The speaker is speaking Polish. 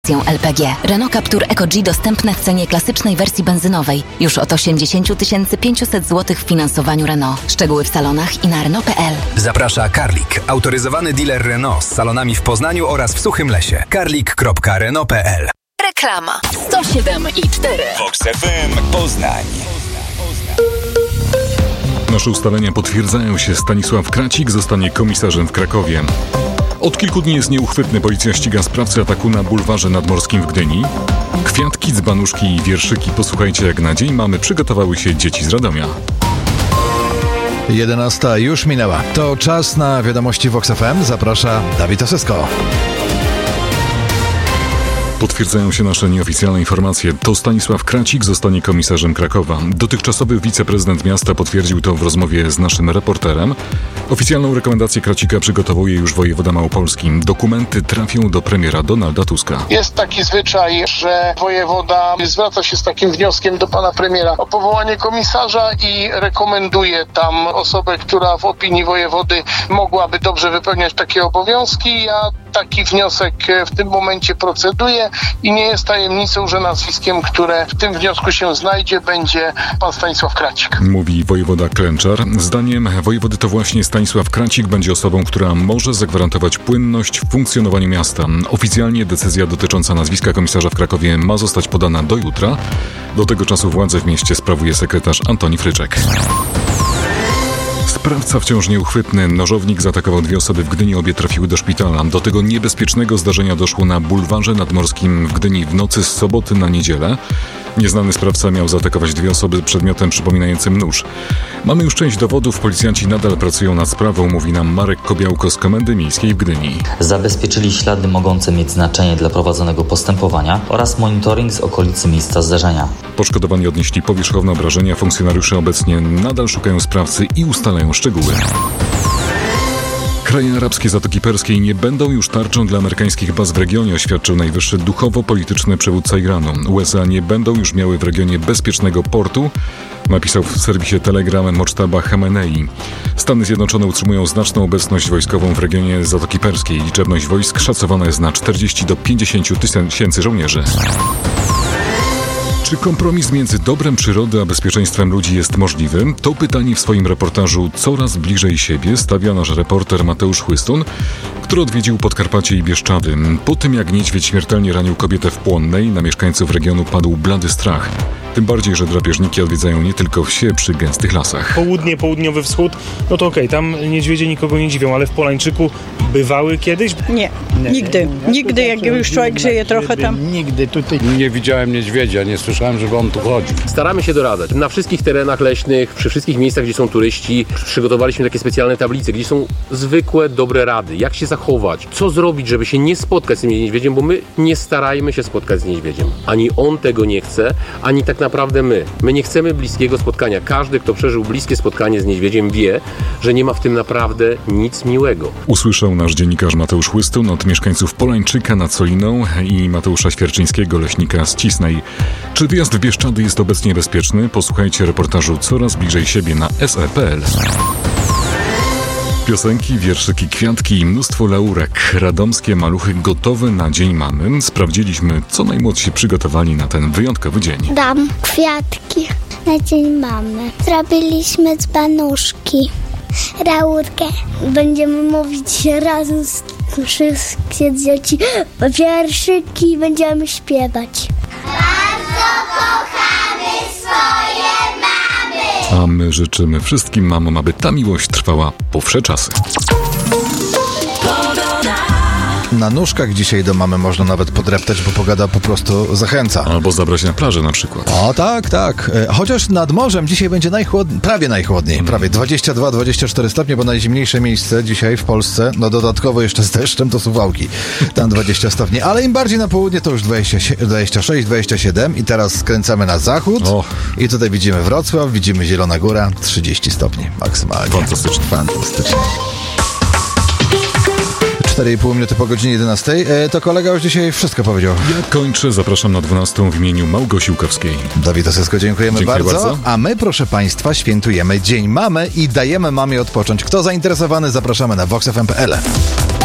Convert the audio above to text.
LPG. Renault Captur Eco-G dostępne w cenie klasycznej wersji benzynowej. Już od 80 500 zł w finansowaniu Renault. Szczegóły w salonach i na Renault.pl. Zaprasza Karlik, autoryzowany dealer Renault z salonami w Poznaniu oraz w Suchym Lesie. karlik.renault.pl. Reklama 107,4 Vox FM Poznań. Nasze ustalenia potwierdzają się. Stanisław Kracik zostanie komisarzem w Krakowie. Od kilku dni jest nieuchwytny. Policja ściga sprawcę ataku na bulwarze nadmorskim w Gdyni. Kwiatki, dzbanuszki i wierszyki. Posłuchajcie, jak na Dzień Mamy przygotowały się dzieci z Radomia. 11 już minęła. To czas na wiadomości Vox FM. Zaprasza Dawid Osysko. Potwierdzają się nasze nieoficjalne informacje. To Stanisław Kracik zostanie komisarzem Krakowa. Dotychczasowy wiceprezydent miasta potwierdził to w rozmowie z naszym reporterem. Oficjalną rekomendację Kracika przygotowuje już wojewoda małopolski. Dokumenty trafią do premiera Donalda Tuska. Jest taki zwyczaj, że wojewoda zwraca się z takim wnioskiem do pana premiera o powołanie komisarza i rekomenduje tam osobę, która w opinii wojewody mogłaby dobrze wypełniać takie obowiązki. Ja taki wniosek w tym momencie proceduję i nie jest tajemnicą, że nazwiskiem, które w tym wniosku się znajdzie, będzie pan Stanisław Kracik. Mówi wojewoda Klęczar. Zdaniem wojewody to właśnie Stanisław Kracik będzie osobą, która może zagwarantować płynność w funkcjonowaniu miasta. Oficjalnie decyzja dotycząca nazwiska komisarza w Krakowie ma zostać podana do jutra. Do tego czasu władzę w mieście sprawuje sekretarz Antoni Fryczek. Sprawca wciąż nieuchwytny. Nożownik zaatakował 2 osoby w Gdyni, obie trafiły do szpitala. Do tego niebezpiecznego zdarzenia doszło na bulwarze nadmorskim w Gdyni w nocy z soboty na niedzielę. Nieznany sprawca miał zaatakować 2 osoby przedmiotem przypominającym nóż. Mamy już część dowodów, policjanci nadal pracują nad sprawą, mówi nam Marek Kobiałko z Komendy Miejskiej w Gdyni. Zabezpieczyli ślady mogące mieć znaczenie dla prowadzonego postępowania oraz monitoring z okolicy miejsca zdarzenia. Poszkodowani odnieśli powierzchowne obrażenia, funkcjonariusze obecnie nadal szukają sprawcy i ustalają szczegóły. Kraje arabskie Zatoki Perskiej nie będą już tarczą dla amerykańskich baz w regionie, oświadczył najwyższy duchowo-polityczny przywódca Iranu. USA nie będą już miały w regionie bezpiecznego portu, napisał w serwisie Telegram Mochtaba Khamenei. Stany Zjednoczone utrzymują znaczną obecność wojskową w regionie Zatoki Perskiej. Liczebność wojsk szacowana jest na 40 do 50 tysięcy żołnierzy. Czy kompromis między dobrem przyrody a bezpieczeństwem ludzi jest możliwy? To pytanie w swoim reportażu Coraz bliżej siebie stawia nasz reporter Mateusz Chłystun, który odwiedził Podkarpacie i Bieszczady. Po tym, jak niedźwiedź śmiertelnie ranił kobietę w Płonnej, na mieszkańców regionu padł blady strach. Tym bardziej, że drapieżniki odwiedzają nie tylko wsie przy gęstych lasach. Południe, południowy wschód, no to okej, tam niedźwiedzie nikogo nie dziwią, ale w Polańczyku bywały kiedyś? Nie, nigdy jak już człowiek żyje trochę tam. Nigdy tutaj nie widziałem niedźwiedzia, nie słyszałem, żeby on tu chodził. Staramy się doradzać. Na wszystkich terenach leśnych, przy wszystkich miejscach, gdzie są turyści, przygotowaliśmy takie specjalne tablice, gdzie są zwykłe, dobre rady. Jak się zachować, co zrobić, żeby się nie spotkać z tym niedźwiedziem, bo my nie starajmy się spotkać z niedźwiedziem. Ani on tego nie chce, ani tak naprawdę my. My nie chcemy bliskiego spotkania. Każdy, kto przeżył bliskie spotkanie z niedźwiedziem, wie, że nie ma w tym naprawdę nic miłego. Usłyszał nasz dziennikarz Mateusz Chłystun od mieszkańców Polańczyka nad Soliną i Mateusza Świerczyńskiego, leśnika z Cisnej. Czy wyjazd w Bieszczady jest obecnie bezpieczny? Posłuchajcie reportażu Coraz bliżej siebie na SR.pl. Piosenki, wierszyki, kwiatki i mnóstwo laurek. Radomskie maluchy gotowe na Dzień Mamy. Sprawdziliśmy, co najmłodsi przygotowali na ten wyjątkowy dzień. Dam kwiatki na Dzień Mamy. Zrobiliśmy dzbanuszki, laurkę. Będziemy mówić razem z wszystkie dzieci wierszyki, będziemy śpiewać. Bardzo kochamy swoje mamy. A my życzymy wszystkim mamom, aby ta miłość trwała po wsze czasy. Na nóżkach dzisiaj do mamy można nawet podreptać, bo pogoda po prostu zachęca. Albo zabrać na plażę na przykład. O tak. Chociaż nad morzem dzisiaj będzie prawie najchłodniej. Prawie 22-24 stopnie, bo najzimniejsze miejsce dzisiaj w Polsce, no dodatkowo jeszcze z deszczem, to Suwałki. Tam 20 stopni. Ale im bardziej na południe, to już 26-27 i teraz skręcamy na zachód. I tutaj widzimy Wrocław, widzimy Zielona Góra, 30 stopni maksymalnie. Fantastycznie. 4,5 minuty po godzinie 11. To kolega już dzisiaj wszystko powiedział. Ja kończę, zapraszam na 12 w imieniu Małgosi Łukowskiej. Dawid Osysko, dziękuję bardzo. A my, proszę Państwa, świętujemy Dzień Mamy i dajemy mamie odpocząć. Kto zainteresowany, zapraszamy na voxfm.pl.